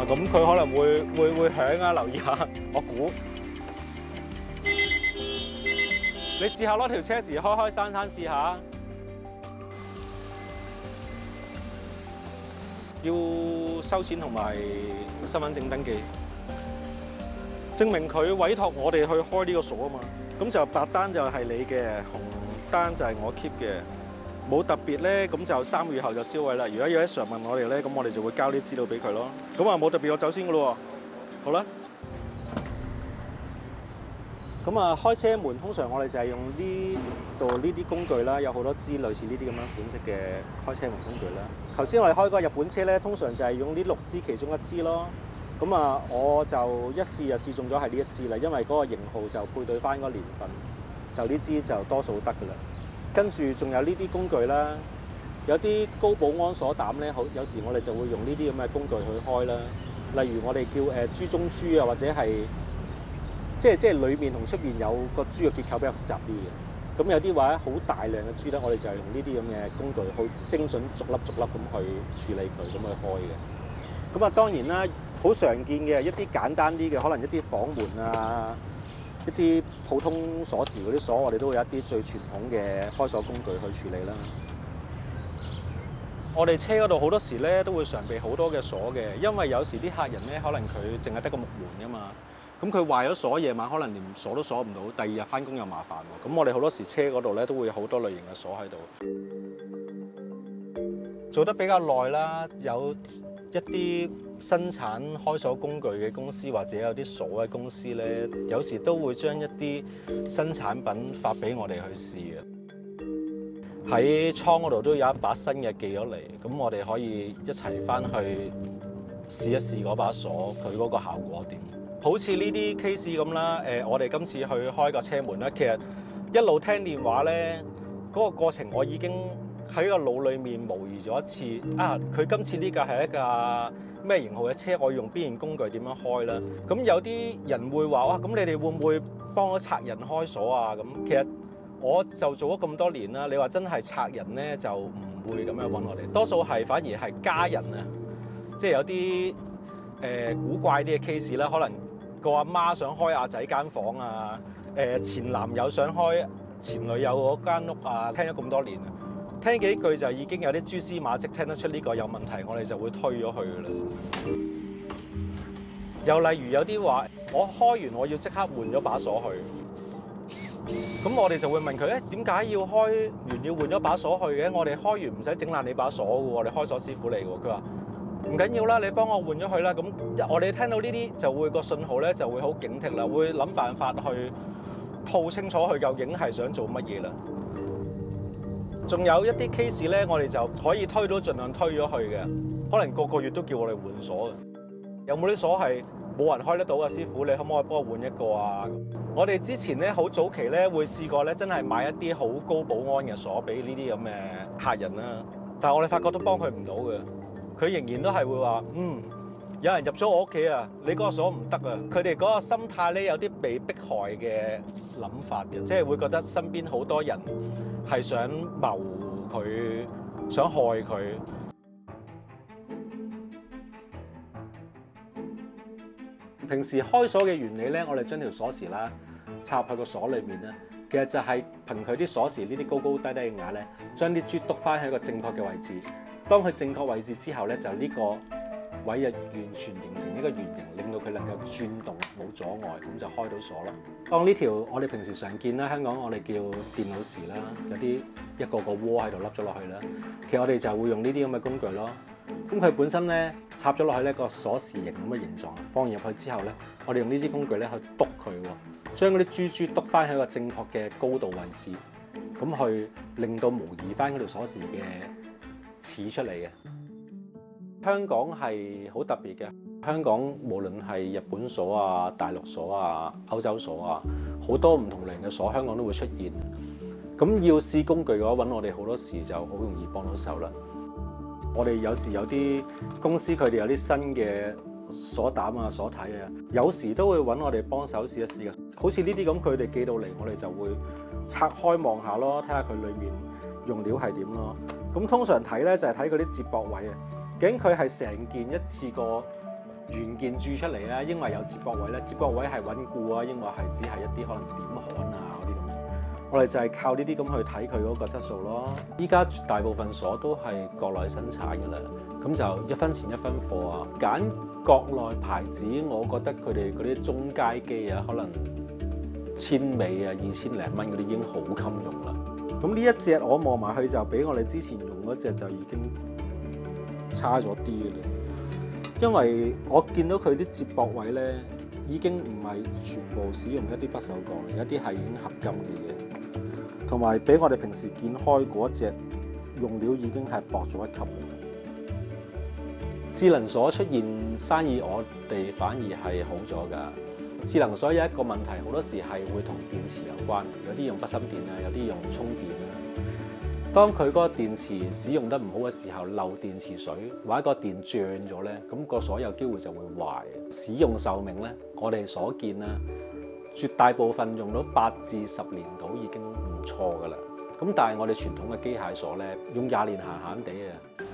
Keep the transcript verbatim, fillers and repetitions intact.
啊，咁佢可能會會會響啊，留意下。我估你試下攞條車匙開開閂閂試下。要收錢同埋身份證登記，證明佢委託我哋去開呢個鎖啊嘛。咁就白單就係你嘅，紅單就係我 keep 嘅。冇特別咧，咁就三個月後就銷毀啦。如果有一常問我哋咧，咁我哋就會交啲資料俾佢咯。咁啊冇特別，我走先噶咯喎。好啦。咁啊，開車門通常我哋就係用呢度呢啲工具啦，有好多支類似呢啲咁樣款式嘅開車門工具啦。頭先我哋開嗰個日本車咧，通常就係用呢六支其中一支咯。咁啊，我就一試就試中咗係呢一支啦，因為嗰個型號就配對翻嗰個年份，就呢支就多數得噶啦。跟住仲有呢啲工具啦，有啲高保安鎖膽咧，好有時我哋就會用呢啲咁嘅工具去開啦。例如我哋叫誒珠中珠啊，或者係即係即係裡面同出邊有個珠嘅結構比較複雜啲嘅。咁有啲話好大量嘅珠咧，我哋就係用呢啲咁嘅工具，好精準逐粒逐粒咁去處理佢，咁去開嘅。咁啊當然啦，好常見嘅一啲簡單啲嘅，可能一啲房門啊。一啲普通鎖匙嗰啲鎖，我哋都會有一啲最傳統嘅開鎖工具去處理啦。我哋車嗰度好多時咧都會常備好多嘅鎖嘅，因為有時啲客人咧可能佢淨係得個木門㗎嘛，咁佢壞咗鎖，夜晚可能連鎖都鎖唔到，第二日返工又麻煩喎。咁我哋好多時車嗰度咧都會有好多類型嘅鎖喺度。做得比較耐啦，有一啲生產開鎖工具嘅公司或者有啲鎖嘅公司咧，有時都會將一啲新產品發俾我哋去試嘅。喺倉嗰度都有一把新嘅寄咗嚟，咁我哋可以一齊翻去試一試嗰把鎖，佢嗰個效果點？好似呢啲 case 咁啦，誒，我哋今次去開個車門咧，其實一路聽電話咧，嗰個過程我已經喺個腦裡面模擬咗一次啊！佢今次呢架係一架咩型號嘅車？我用邊件工具點樣開啦？咁有啲人會話哇，咁你哋會唔會幫我賊人開鎖啊？咁其實我就做咗咁多年啦，你話真係賊人咧就唔會咁樣揾我哋，多數係反而係家人啊，即係有啲誒、呃、古怪啲嘅 case 啦，可能個阿媽想開阿仔間房啊，誒、呃、前男友想開前女友嗰間屋啊，聽咗咁多年啊。聽幾句就已經有啲蛛絲馬跡，聽得出呢個有問題，我哋就會推咗佢噶啦。又例如有啲話，我開完我要即刻換咗把鎖去，咁我哋就會問佢咧，點解要開完要換咗把鎖去嘅？我哋開完唔使整爛你把鎖嘅喎，我哋開鎖師傅嚟嘅喎。佢話唔緊要啦，你幫我換咗佢啦。咁我哋聽到呢啲就會個信號咧就會好警惕啦，會諗辦法去套清楚佢究竟係想做乜嘢啦。仲有一啲 case 咧，我哋就可以推到盡量推咗去嘅，可能個個月都叫我哋換鎖嘅。有冇啲鎖係冇人開得到嘅？師傅，你可唔可以幫我換一個啊？我哋之前咧好早期咧會試過咧，真係買一啲好高保安嘅鎖俾呢啲咁嘅客人啦。但係我哋發覺都幫佢唔到嘅，佢仍然都係會話：嗯，有人入咗我屋企啊，你嗰個鎖唔得啊！佢哋嗰個心態咧有啲被迫害嘅諗法嘅，即係會覺得身邊好多人係想謀佢，想害佢。平時開鎖嘅原理咧，我哋將條鎖匙啦插入去個鎖裏面咧，其實就係憑佢啲鎖匙呢啲高高低低嘅牙咧，將啲珠篤翻喺一個正確嘅位置。當佢正確位置之後咧，就呢個位就完全形成一個圓形，令到佢能夠轉動冇阻礙，咁就開到鎖啦。當呢條我哋平時常見啦，香港我哋叫電腦匙啦，有啲一個個窩喺度笠咗落去啦。其實我哋就會用呢啲咁嘅工具咯。咁佢本身咧插咗落去呢個鎖匙形咁嘅形狀，放入去之後咧，我哋用呢支工具咧去篤佢喎，將嗰啲珠珠篤翻喺個正確嘅高度位置，咁去令到模擬翻嗰條鎖匙嘅似出嚟嘅。香港係好特別嘅，香港無論係日本鎖啊、大陸鎖啊、歐洲鎖啊，好多唔同類型嘅鎖，香港都會出現。咁要試工具嘅話，揾我哋好多時就好容易幫到手啦。我哋有時有啲公司佢哋有啲新嘅鎖膽啊、鎖體啊，有時都會揾我哋幫手試一試嘅。好似呢啲咁，佢哋寄到嚟，我哋就會拆開望下咯，睇下佢裡面用料係點咯。咁通常睇咧就係睇佢啲接駁位啊，究竟佢係成件一次過元件鑄出嚟啊，因為有接駁位咧，接駁位係穩固啊，因為係只係一啲可能點焊啊嗰啲咁樣。我哋就係靠呢啲咁去睇佢嗰個質素咯。依家絕大部分鎖都係國內生產㗎啦，咁就一分錢一分貨啊。揀國內牌子，我覺得佢哋嗰啲中階機啊，可能千尾啊、二千零蚊嗰啲已經好襟用啦。咁呢一隻我望埋去就比我哋之前用嗰隻就已經差咗啲嘅啦。因為我見到佢啲接駁位咧，已經唔係全部使用一啲不鏽鋼，有啲係已經合金嘅嘢，同埋比我哋平時見開嗰隻用料已經係薄咗一級。智能鎖出現生意，我哋反而係好咗㗎。智能鎖有一個問題，好多時係會同電池有關，有啲用筆芯電啊，有啲用充電啊。當佢嗰個電池使用得唔好嘅時候，漏電池水或者個電脹咗咧，咁個鎖有機會就會壞。使用壽命咧，我哋所見啦，絕大部分用到八至十年到已經唔錯㗎啦。咁但係我哋傳統嘅機械鎖咧，用廿年閒閒地啊。